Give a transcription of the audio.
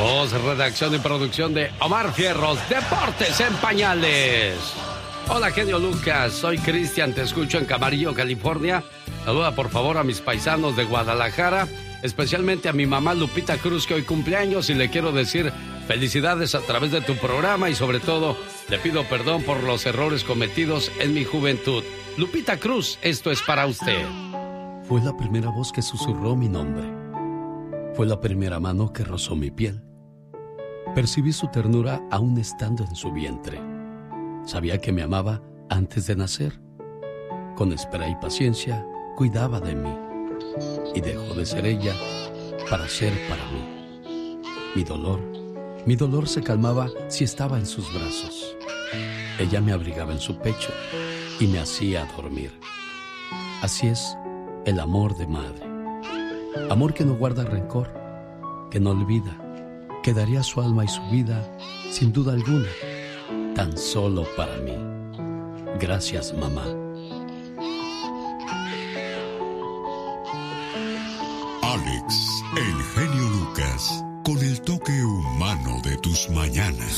Voz, redacción y producción de Omar Fierros, Deportes en Pañales. Hola, genio Lucas, soy Cristian, te escucho en Camarillo, California. Saluda por favor a mis paisanos de Guadalajara, especialmente a mi mamá Lupita Cruz, que hoy cumpleaños, y le quiero decir felicidades a través de tu programa y sobre todo le pido perdón por los errores cometidos en mi juventud. Lupita Cruz, esto es para usted. Fue la primera voz que susurró mi nombre. Fue la primera mano que rozó mi piel. Percibí su ternura aún estando en su vientre. Sabía que me amaba antes de nacer. Con espera y paciencia, cuidaba de mí. Y dejó de ser ella para ser para mí. Mi dolor se calmaba si estaba en sus brazos. Ella me abrigaba en su pecho y me hacía dormir. Así es el amor de madre. Amor que no guarda rencor, que no olvida, que daría su alma y su vida, sin duda alguna, tan solo para mí. Gracias, mamá. Alex, el genio Lucas, con el toque humano de tus mañanas.